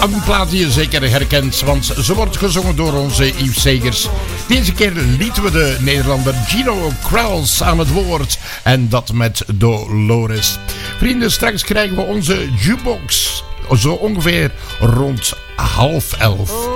een plaat die je zeker herkent, want ze wordt gezongen door onze Yves Segers. Deze keer lieten we de Nederlander Gino Krauls aan het woord en dat met Dolores. Vrienden, straks krijgen we onze jukebox zo ongeveer rond 10:30.